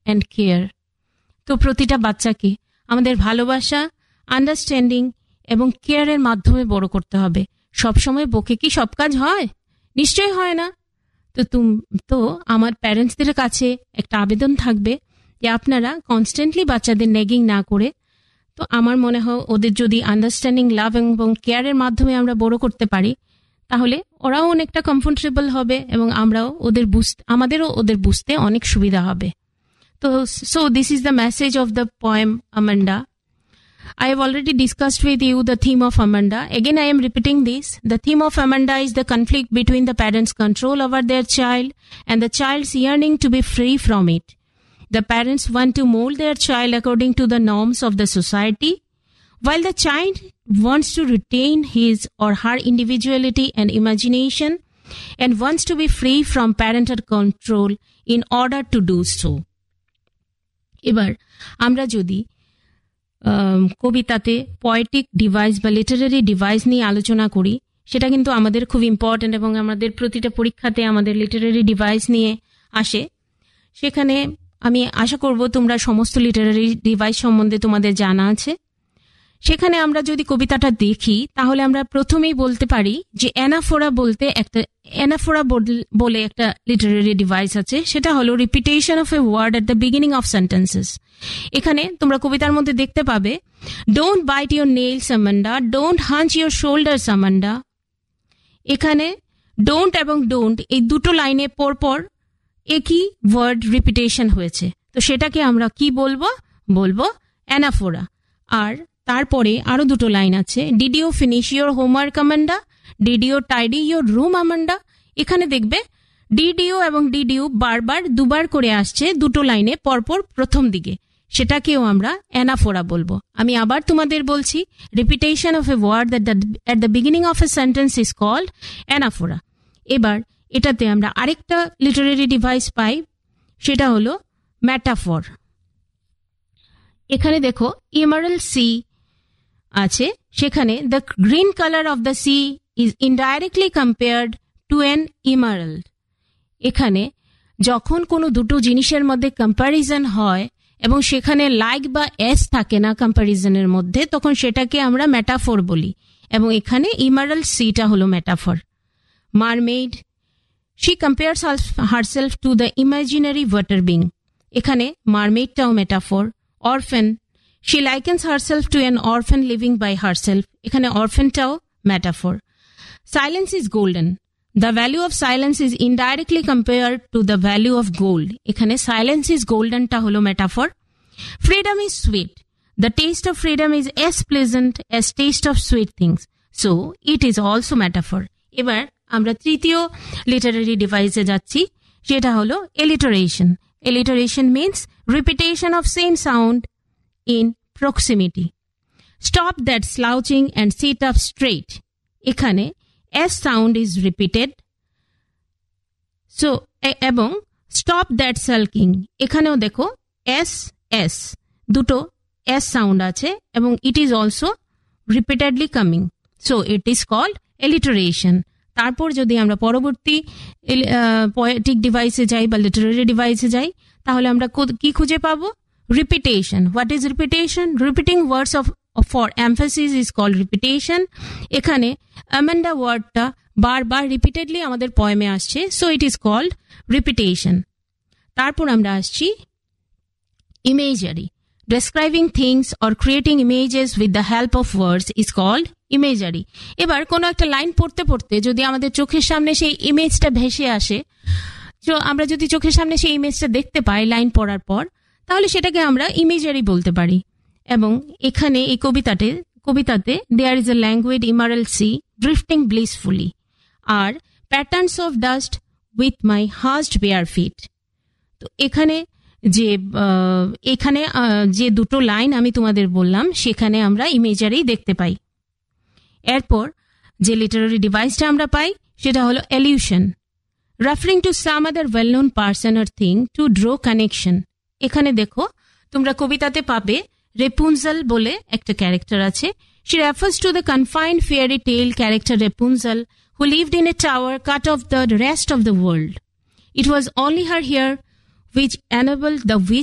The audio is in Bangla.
And care. তো প্রতিটা বাচ্চাকে আমাদের ভালোবাসা, আন্ডারস্ট্যান্ডিং এবং কেয়ারের মাধ্যমে বড় করতে হবে। সবসময় বকে কি সব কাজ হয়? নিশ্চয়ই হয় না। তো আমার প্যারেন্টসদের কাছে একটা আবেদন থাকবে যে আপনারা কনস্ট্যান্টলি বাচ্চাদের নেগিং না করে, তো আমার মনে হয় ওদের যদি আন্ডারস্ট্যান্ডিং, লাভ এবং কেয়ারের মাধ্যমে আমরা বড় করতে পারি, তাহলে ওরাও অনেকটা কমফোর্টেবল হবে এবং আমাদেরও ওদের বুঝতে অনেক সুবিধা হবে। So this is the message of the poem Amanda. I have already discussed with you the theme of Amanda. Again, I am repeating this. The theme of Amanda is the conflict between the parents' control over their child and the child's yearning to be free from it. The parents want to mold their child according to the norms of the society, while the child wants to retain his or her individuality and imagination and wants to be free from parental control in order to do so. এবার আমরা যদি কবিতাতে পোয়েটিক ডিভাইস বা লিটারারি ডিভাইস নিয়ে আলোচনা করি, সেটা কিন্তু আমাদের খুব ইম্পর্ট্যান্ট এবং আমাদের প্রতিটা পরীক্ষাতে আমাদের লিটারারি ডিভাইস নিয়ে আসে। সেখানে আমি আশা করব তোমরা সমস্ত লিটারারি ডিভাইস সম্বন্ধে তোমাদের জানা আছে। সেখানে আমরা যদি কবিতাটা দেখি তাহলে আমরা প্রথমেই বলতে পারি যে অ্যানাফোরা বলে একটা লিটারারি ডিভাইস আছে, সেটা হলো repetition of a word at the beginning of sentences. এখানে তোমরা কবিতার মধ্যে দেখতে পাবে, don't byte your nails Amanda, don't hunch your shoulders Amanda. এখানে ডোন্ট এবং ডোন্ট এই দুটো লাইনে পরপর একই ওয়ার্ড রিপিটেশন হয়েছে, তো সেটাকে আমরা কি বলবো অ্যানাফোরা। আর তারপরে আরো দুটো লাইন আছে, did you finish your homework Amanda, did you tidy your room Amanda. এখানে দেখবে ডিড ইউ এবং ডিড ইউ বারবার দুবার করে আসছে দুটো লাইনে পরপর প্রথম দিকে, সেটাকেও আমরা অ্যানাফোরা বলবো। আমি আবার তোমাদের বলছি, repetition of a word at the beginning of a sentence is called anaphora. এবার এটাতে আমরা আরেকটা লিটারারি ডিভাইস পাই, সেটা হলো ম্যাটাফর। এখানে দেখো ইমারাল সি আছে, সেখানে the green colour of the sea is indirectly compared to an ইমারাল্ড। এখানে যখন কোনো দুটো জিনিসের মধ্যে কম্প্যারিজন হয় এবং সেখানে লাইক বা এস থাকে না কম্প্যারিজনের মধ্যে, তখন সেটাকে আমরা ম্যাটাফর বলি, এবং এখানে ইমারাল সিটা হলো metaphor. Mermaid, she compares herself to the imaginary water being. এখানে মারমেইডটাও metaphor. Orphan, she likens herself to an orphan living by herself. এখানে orphanটাও metaphor. Silence is golden. The value of silence is indirectly compared to the value of gold. এখানে silence is golden টা হলো metaphor. Freedom is sweet. The taste of freedom is as pleasant as taste of sweet things. So it is also metaphor. এবার আমরা তৃতীয় লিটারারি ডিভাইসে যাচ্ছি, সেটা হলো alliteration. Alliteration means repetition of same sound in proximity. Stop that slouching and sit up straight. এখানে S sound is repeated. So এবং stop that sulking, এখানেও দেখো S দুটো S sound আছে এবং it is also repeatedly coming. So it is called alliteration. তারপর যদি আমরা পরবর্তী পোয়েটিক ডিভাইসে যাই বা লিটারারি ডিভাইসে যাই, তাহলে আমরা কি খুঁজে পাবো? Repetition. What is repetition? Repeating words for emphasis is called repetition. এখানে Amanda ওয়ার্ডটা বারবার রিপিটেডলি আমাদের পয়েমে আসছে, so it is called repetition. তারপর আমরা আসছি imagery. Describing things or creating images with the help of words is called imagery. এবার কোনো একটা লাইন পড়তে পড়তে যদি আমাদের চোখের সামনে সেই ইমেজটা ভেসে আসে, তো আমরা যদি চোখের সামনে সেই ইমেজটা দেখতে পাই লাইন পড়ার পর, তাহলে সেটাকে আমরা ইমেজারি বলতে পারি। এবং এখানে এই কবিতাতে there is a ল্যাঙ্গুয়েড ইমারাল C drifting ব্লিসফুলি R patterns of dust with my হাস্ট bear fit. তো এখানে যে দুটো লাইন আমি তোমাদের বললাম, সেখানে আমরা ইমেজারি দেখতে পাই। এরপর যে লিটারারি ডিভাইসটা আমরা পাই সেটা হলো illusion, referring to some other well known person or thing to draw connection. এখানে দেখো তোমরা কবিতাতে পাবে রেপুনজেল বলে একটা ক্যারেক্টার আছে। She refers to the confined fairy tale character Rapunzel, who lived in a tower cut off the rest of the world. It was only her hair which enabled the witch